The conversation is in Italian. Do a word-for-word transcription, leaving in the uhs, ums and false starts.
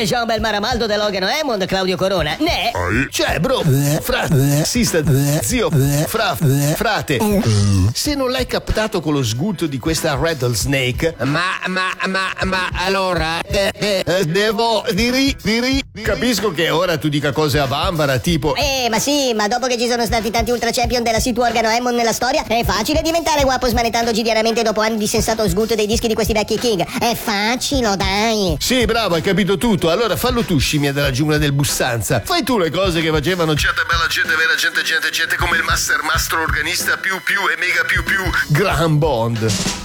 Jean Belmaramaldo dell'Ogano Hammond, Claudio Corona. Ne? Cioè, bro, fra, sista, zio, fra, frate, se non l'hai captato con lo sgulto di questa rattlesnake, Ma, ma, ma, ma, allora... eh, eh, devo diri, diri. Capisco che ora tu dica cose a vanvera, tipo... Eh, ma sì, ma dopo che ci sono stati tanti ultra champion della Situ Organo Hammond nella storia, è facile diventare guapo smanettando quotidianamente dopo anni di sensato sgulto dei dischi di questi vecchi king. È facile, dai. Sì, bravo, hai capito tutto. Allora fallo tu, scimmia della giungla del Bussanza. Fai tu le cose che facevano certe bella gente, vera gente, gente, gente come il master, mastro organista più più e mega più più Graham Bond.